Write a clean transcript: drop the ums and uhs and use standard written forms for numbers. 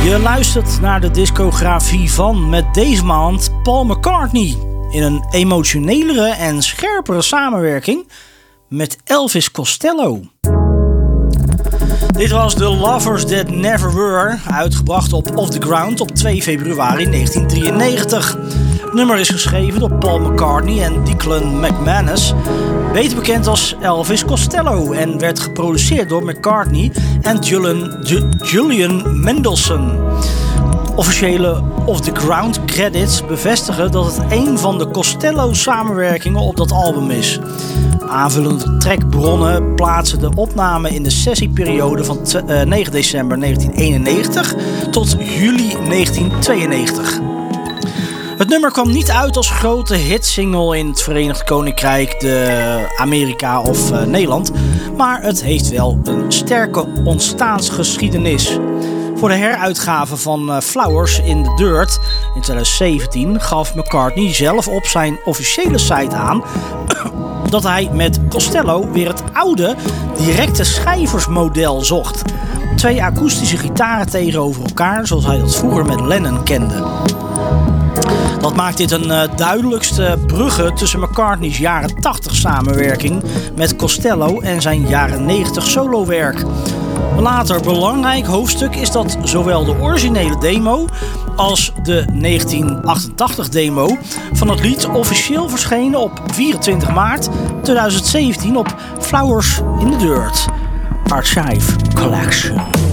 Je luistert naar de discografie van met deze maand Paul McCartney in een emotionelere en scherpere samenwerking met Elvis Costello. Dit was The Lovers That Never Were, uitgebracht op Off The Ground op 2 februari 1993. Het nummer is geschreven door Paul McCartney en Declan McManus, beter bekend als Elvis Costello, en werd geproduceerd door McCartney en Julian Mendelssohn. Officiële Off The Ground credits bevestigen dat het een van de Costello-samenwerkingen op dat album is. Aanvullende trackbronnen plaatsen de opname in de sessieperiode van 9 december 1991 tot juli 1992. Het nummer kwam niet uit als grote hitsingle in het Verenigd Koninkrijk, Amerika of Nederland, maar het heeft wel een sterke ontstaansgeschiedenis. Voor de heruitgave van Flowers in the Dirt in 2017 gaf McCartney zelf op zijn officiële site aan dat hij met Costello weer het oude directe schijversmodel zocht. 2 akoestische gitaren tegenover elkaar, zoals hij dat vroeger met Lennon kende. Dat maakt dit een duidelijkste brugge tussen McCartney's jaren 80 samenwerking met Costello en zijn jaren 90 solowerk. Een later belangrijk hoofdstuk is dat zowel de originele demo als de 1988 demo van het lied officieel verschenen op 24 maart 2017 op Flowers in the Dirt Archive Collection.